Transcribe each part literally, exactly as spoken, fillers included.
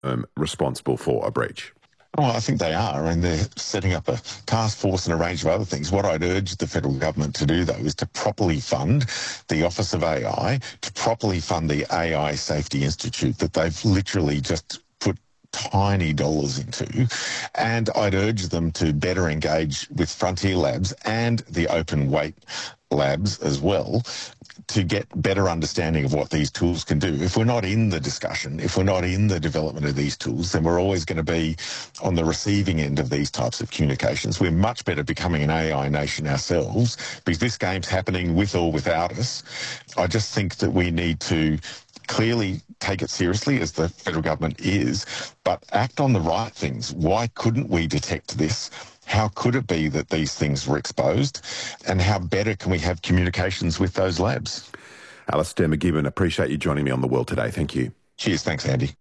um, responsible for a breach? Well, I think they are, and they're setting up a task force and a range of other things. What I'd urge the federal government to do, though, is to properly fund the Office of A I, to properly fund the A I Safety Institute that they've literally just put tiny dollars into, and I'd urge them to better engage with Frontier Labs and the Open Weight Labs as well, to get better understanding of what these tools can do. If we're not in the discussion, if we're not in the development of these tools, then we're always going to be on the receiving end of these types of communications. We're much better becoming an A I nation ourselves, because this game's happening with or without us. I just think that we need to clearly take it seriously, as the federal government is, but act on the right things. Why couldn't we detect this? How could it be that these things were exposed? And how better can we have communications with those labs? Alistair McGibbon, appreciate you joining me on The World Today. Thank you. Cheers. Thanks, Andy.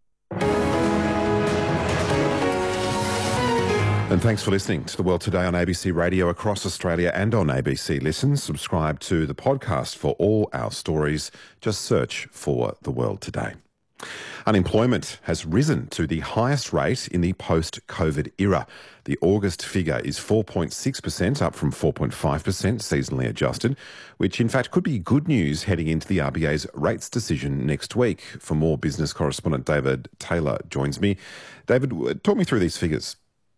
And thanks for listening to The World Today on A B C Radio across Australia and on A B C Listen. Subscribe to the podcast for all our stories. Just search for The World Today. Unemployment has risen to the highest rate in the post-COVID era. The August figure is four point six percent, up from four point five percent seasonally adjusted, which in fact could be good news heading into the R B A's rates decision next week. For more, business correspondent David Taylor joins me. David, talk me through these figures.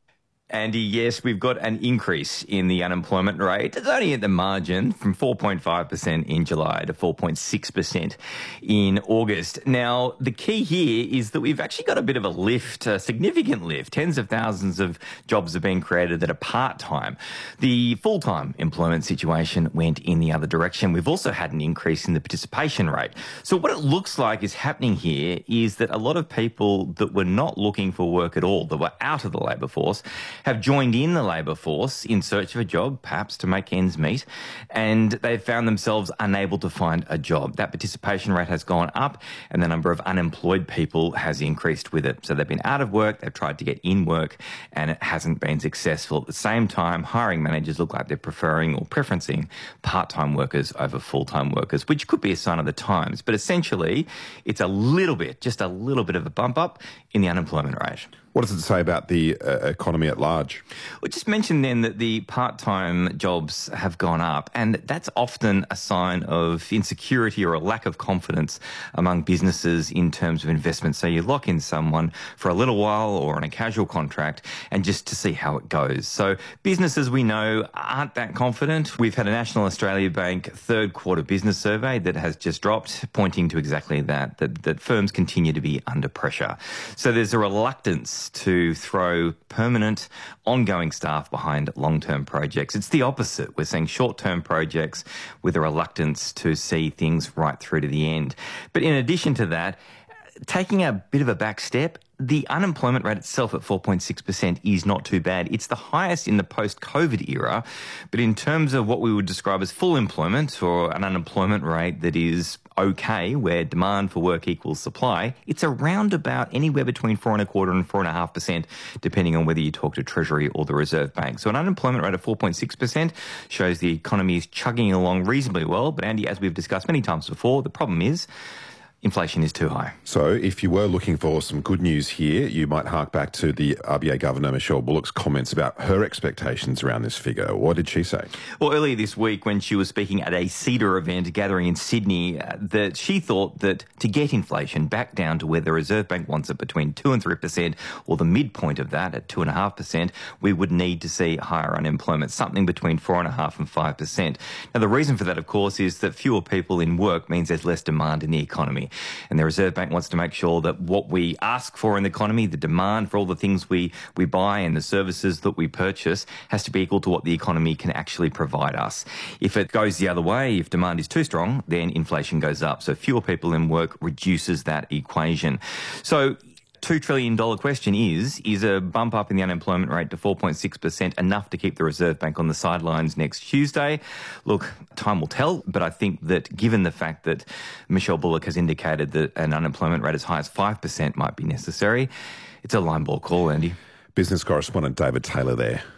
Andy, yes, we've got an increase in the unemployment rate. It's only at the margin, from four point five percent in July to four point six percent in August. Now, the key here is that we've actually got a bit of a lift, a significant lift. Tens of thousands of jobs have been created that are part-time. The full-time employment situation went in the other direction. We've also had an increase in the participation rate. So what it looks like is happening here is that a lot of people that were not looking for work at all, that were out of the labour force, have joined in the labour force in search of a job, perhaps to make ends meet, and they've found themselves unable to find a job. That participation rate has gone up, and the number of unemployed people has increased with it. So they've been out of work, they've tried to get in work, and it hasn't been successful. At the same time, hiring managers look like they're preferring or preferencing part-time workers over full-time workers, which could be a sign of the times. But essentially, it's a little bit, just a little bit of a bump up in the unemployment rate. What does it say about the uh, economy at large? We just mentioned then that the part-time jobs have gone up, and that's often a sign of insecurity or a lack of confidence among businesses in terms of investment. So you lock in someone for a little while or on a casual contract and just to see how it goes. So businesses, we know, aren't that confident. We've had a National Australia Bank third quarter business survey that has just dropped, pointing to exactly that, that, that firms continue to be under pressure. So there's a reluctance to throw permanent, ongoing staff behind long-term projects. It's the opposite. We're seeing short-term projects with a reluctance to see things right through to the end. But in addition to that, taking a bit of a back step, the unemployment rate itself at four point six percent is not too bad. It's the highest in the post-COVID era, but in terms of what we would describe as full employment or an unemployment rate that is okay, where demand for work equals supply, it's around about anywhere between four and a quarter and four and a half percent, depending on whether you talk to Treasury or the Reserve Bank. So an unemployment rate of four point six percent shows the economy is chugging along reasonably well. But Andy, as we've discussed many times before, the problem is inflation is too high. So if you were looking for some good news here, you might hark back to the R B A Governor, Michelle Bullock's comments about her expectations around this figure. What did she say? Well, earlier this week when she was speaking at a CEDA event gathering in Sydney, uh, that she thought that to get inflation back down to where the Reserve Bank wants it between two and three percent, or the midpoint of that at two point five percent, we would need to see higher unemployment, something between four point five and five percent. Now, the reason for that, of course, is that fewer people in work means there's less demand in the economy. And the Reserve Bank wants to make sure that what we ask for in the economy, the demand for all the things we, we buy and the services that we purchase, has to be equal to what the economy can actually provide us. If it goes the other way, if demand is too strong, then inflation goes up. So fewer people in work reduces that equation. So two trillion dollars question is, is a bump up in the unemployment rate to four point six percent enough to keep the Reserve Bank on the sidelines next Tuesday? Look, time will tell, but I think that given the fact that Michelle Bullock has indicated that an unemployment rate as high as five percent might be necessary, it's a line ball call, Andy. Business correspondent David Taylor there.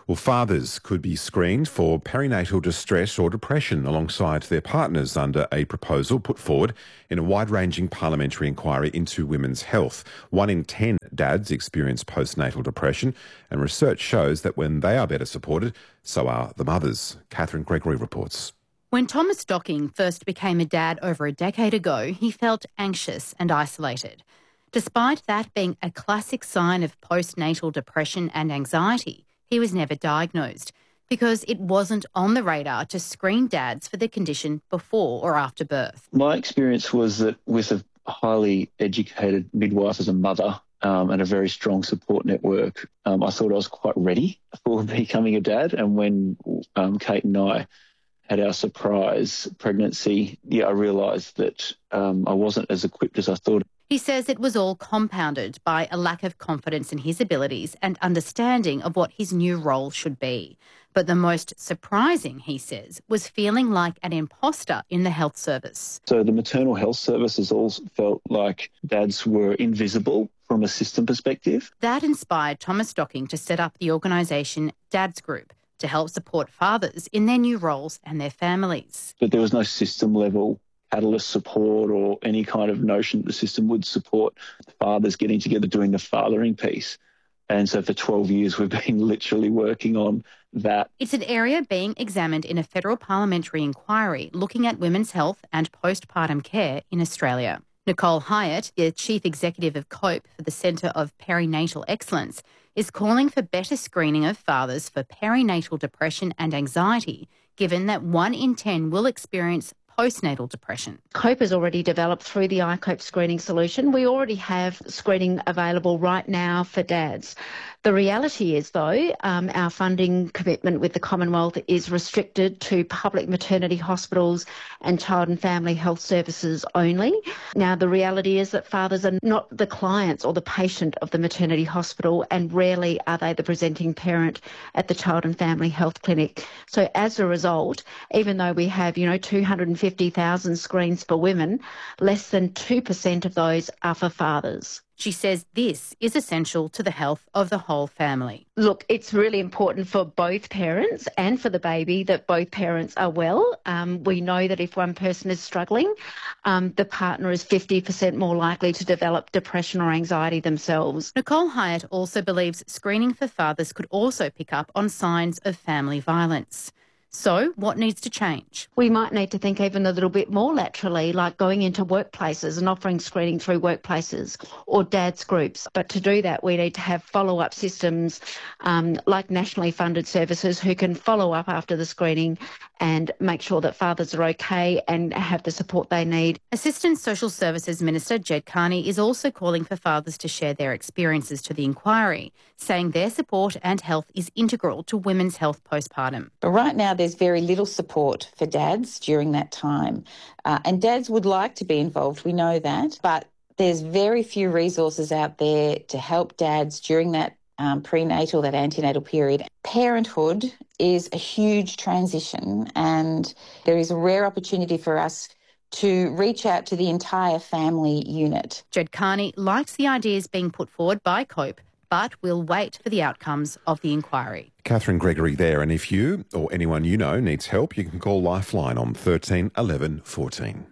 Well, fathers could be screened for perinatal distress or depression alongside their partners under a proposal put forward in a wide-ranging parliamentary inquiry into women's health. One in ten dads experience postnatal depression, and research shows that when they are better supported, so are the mothers. Catherine Gregory reports. When Thomas Docking first became a dad over a decade ago, he felt anxious and isolated. Despite that being a classic sign of postnatal depression and anxiety, he was never diagnosed because it wasn't on the radar to screen dads for the condition before or after birth. My experience was that with a highly educated midwife as a mother um, and a very strong support network, um, I thought I was quite ready for becoming a dad. And when um, Kate and I had our surprise pregnancy, yeah, I realised that um, I wasn't as equipped as I thought. He says it was all compounded by a lack of confidence in his abilities and understanding of what his new role should be. But the most surprising, he says, was feeling like an imposter in the health service. So the maternal health services all felt like dads were invisible from a system perspective. That inspired Thomas Docking to set up the organisation Dads Group to help support fathers in their new roles and their families. But there was no system level catalyst support or any kind of notion that the system would support fathers getting together doing the fathering piece. And so for twelve years, we've been literally working on that. It's an area being examined in a federal parliamentary inquiry looking at women's health and postpartum care in Australia. Nicole Hyatt, the Chief Executive of COPE for the Centre of Perinatal Excellence, is calling for better screening of fathers for perinatal depression and anxiety, given that one in ten will experience postnatal depression. COPE has already developed through the iCope screening solution. We already have screening available right now for dads. The reality is, though, um, our funding commitment with the Commonwealth is restricted to public maternity hospitals and child and family health services only. Now, the reality is that fathers are not the clients or the patient of the maternity hospital, and rarely are they the presenting parent at the child and family health clinic. So as a result, even though we have, you know, two hundred fifty thousand screens for women, less than two percent of those are for fathers. She says this is essential to the health of the whole family. Look, it's really important for both parents and for the baby that both parents are well. Um, we know that if one person is struggling, um, the partner is fifty percent more likely to develop depression or anxiety themselves. Nicole Hyatt also believes screening for fathers could also pick up on signs of family violence. So what needs to change? We might need to think even a little bit more laterally, like going into workplaces and offering screening through workplaces or dads groups. But to do that, we need to have follow-up systems um, like nationally funded services who can follow up after the screening and make sure that fathers are okay and have the support they need. Assistant Social Services Minister Jed Carney is also calling for fathers to share their experiences to the inquiry, saying their support and health is integral to women's health postpartum. But right now, there's very little support for dads during that time. Uh, and dads would like to be involved, we know that, but there's very few resources out there to help dads during that um, prenatal, that antenatal period. Parenthood is a huge transition, and there is a rare opportunity for us to reach out to the entire family unit. Jed Carney likes the ideas being put forward by COPE, but we'll wait for the outcomes of the inquiry. Catherine Gregory there, and if you or anyone you know needs help, you can call Lifeline on thirteen eleven fourteen.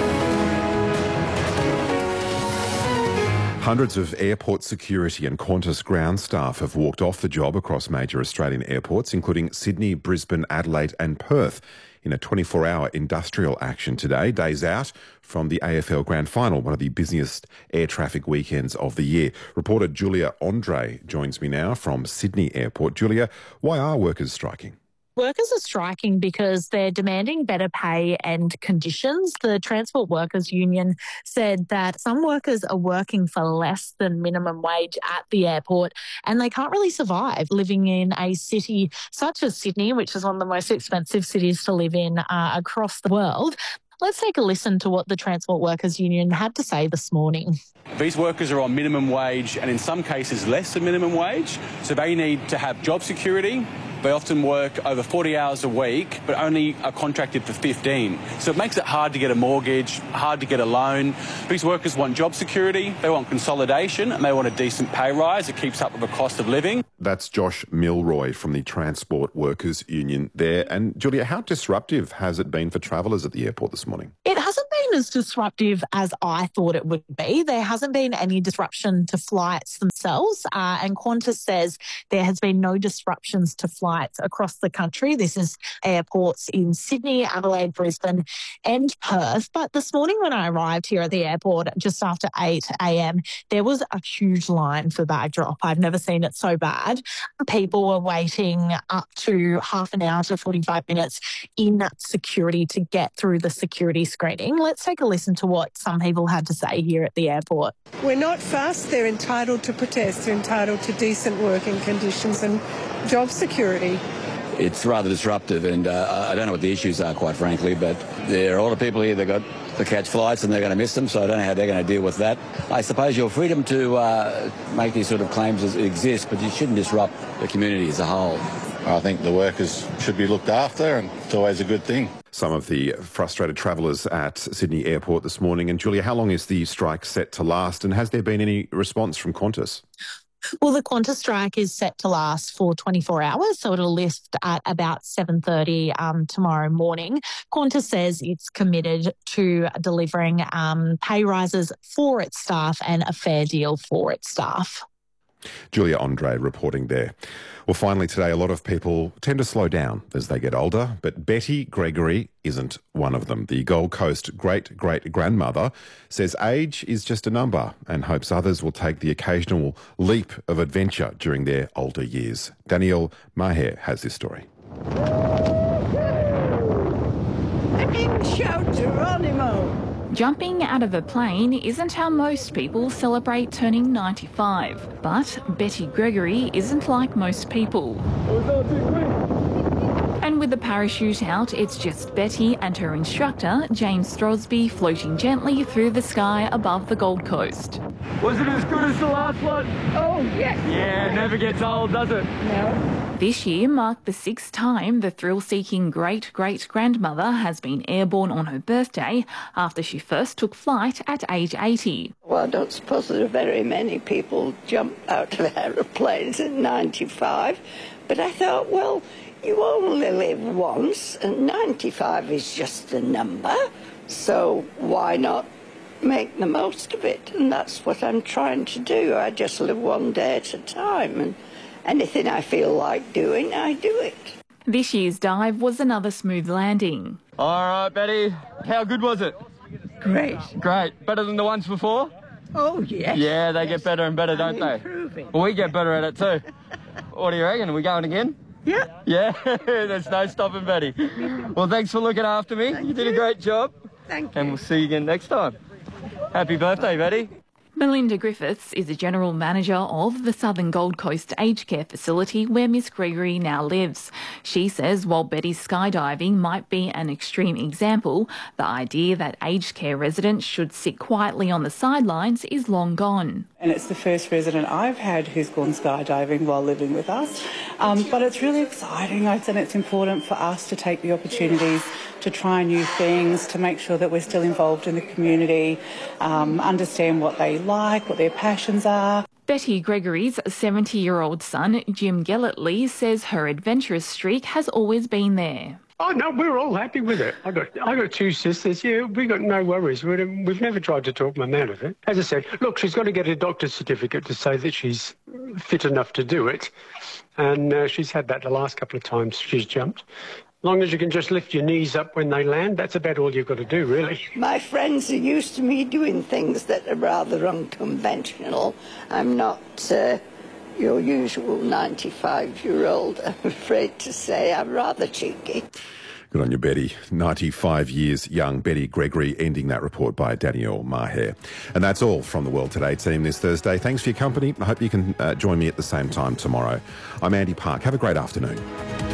Hundreds of airport security and Qantas ground staff have walked off the job across major Australian airports, including Sydney, Brisbane, Adelaide and Perth, in a twenty-four hour industrial action today, days out from the A F L Grand Final, one of the busiest air traffic weekends of the year. Reporter Julia Andre joins me now from Sydney Airport. Julia, why are workers striking? Workers are striking because they're demanding better pay and conditions. The Transport Workers Union said that some workers are working for less than minimum wage at the airport and they can't really survive living in a city such as Sydney, which is one of the most expensive cities to live in uh, across the world. Let's take a listen to what the Transport Workers Union had to say this morning. These workers are on minimum wage and in some cases less than minimum wage, so they need to have job security. They often work over forty hours a week, but only are contracted for fifteen. So it makes it hard to get a mortgage, hard to get a loan. These workers want job security, they want consolidation, and they want a decent pay rise that keeps up with the cost of living. That's Josh Milroy from the Transport Workers Union there. And Julia, how disruptive has it been for travellers at the airport this morning? It hasn't been as disruptive as I thought it would be. There hasn't been any disruption to flights themselves. Uh, and Qantas says there has been no disruptions to flights across the country. This is airports in Sydney, Adelaide, Brisbane and Perth. But this morning when I arrived here at the airport just after eight a.m, there was a huge line for bag drop. I've never seen it so bad. People were waiting up to half an hour to forty-five minutes in security to get through the security screening. Let's take a listen to what some people had to say here at the airport. We're not fussed. They're entitled to protest. They're entitled to decent working conditions and job security. It's rather disruptive, and uh, I don't know what the issues are, quite frankly, but there are a lot of people here that got to catch flights and they're going to miss them, so I don't know how they're going to deal with that. I suppose your freedom to uh, make these sort of claims exists, but you shouldn't disrupt the community as a whole. I think the workers should be looked after, and it's always a good thing. Some of the frustrated travellers at Sydney Airport this morning. And Julia, how long is the strike set to last, and has there been any response from Qantas? Well, the Qantas strike is set to last for twenty-four hours, so it'll lift at about seven thirty um, tomorrow morning. Qantas says it's committed to delivering um, pay rises for its staff and a fair deal for its staff. Julia Andre reporting there. Well, finally today, a lot of people tend to slow down as they get older, but Betty Gregory isn't one of them. The Gold Coast great-great-grandmother says age is just a number and hopes others will take the occasional leap of adventure during their older years. Danielle Maher has this story. I didn't shout Geronimo. Jumping out of a plane isn't how most people celebrate turning ninety-five, but Betty Gregory isn't like most people. And with the parachute out, it's just Betty and her instructor, James Strosby, floating gently through the sky above the Gold Coast. Was it as good as the last one? Oh, yes. Yeah, it never gets old, does it? No. This year marked the sixth time the thrill-seeking great-great-grandmother has been airborne on her birthday after she first took flight at age eighty. Well, I don't suppose there are very many people jump out of aeroplanes at ninety-five, but I thought, well, you only live once, and ninety-five is just a number, so why not make the most of it? And that's what I'm trying to do. I just live one day at a time, and anything I feel like doing, I do it. This year's dive was another smooth landing. All right, Betty, how good was it? Great. Great. Better than the ones before? Oh, yes. Yeah, they yes. get better and better, don't I'm they? Improving. Well, we get better at it too. What do you reckon? Are we going again? Yeah. Yeah, there's no stopping, Betty. Well, thanks for looking after me. Thank you did you. a great job. Thank you. And we'll see you again next time. Happy birthday, Betty. Melinda Griffiths is a general manager of the Southern Gold Coast aged care facility where Miss Gregory now lives. She says while Betty's skydiving might be an extreme example, the idea that aged care residents should sit quietly on the sidelines is long gone. And it's the first resident I've had who's gone skydiving while living with us. Um, but it's really exciting, and it's important for us to take the opportunities to try new things, to make sure that we're still involved in the community, um, understand what they like, what their passions are. Betty Gregory's seventy-year-old son, Jim Gellertley, says her adventurous streak has always been there. Oh, no, we're all happy with it. I got I got two sisters. Yeah, we got no worries. We're, we've never tried to talk them out of it. As I said, look, she's got to get a doctor's certificate to say that she's fit enough to do it. And uh, she's had that the last couple of times she's jumped. As long as you can just lift your knees up when they land, that's about all you've got to do, really. My friends are used to me doing things that are rather unconventional. I'm not uh, your usual ninety-five-year-old, I'm afraid to say. I'm rather cheeky. Good on you, Betty. ninety-five years young Betty Gregory, ending that report by Danielle Maher. And that's all from the World Today team this Thursday. Thanks for your company. I hope you can uh, join me at the same time tomorrow. I'm Andy Park. Have a great afternoon.